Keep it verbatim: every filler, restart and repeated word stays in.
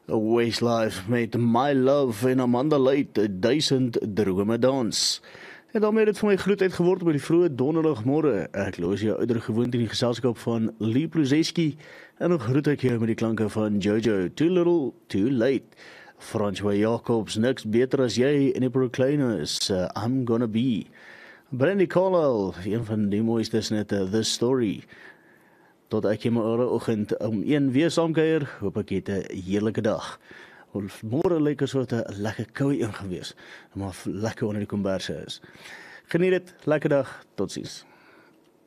Westlife met My Love en Amanda Leite, duisend drome dans. En daarmee het dit vir my groet uitgeword by die vroeë donderdagmôre. Ek los jou ouder gewoond in die geselskap van Lee Pluzeski en nog groet ek jou met die klanke van Jojo, Too Little, Too Late. François Jacobs, niks beter as jy en die Proclaimers, uh, I'm Gonna Be. Brandy Carlisle, een van die mooiste is net uh, This Story. Tot ek jy my oggend om een weer saamkuier, hoop ek het 'n heerlike dag. Môre lyk asof dit 'n lekker koue een gewees, maar lekker onder die komberse is. Geniet dit, lekker dag, totsiens.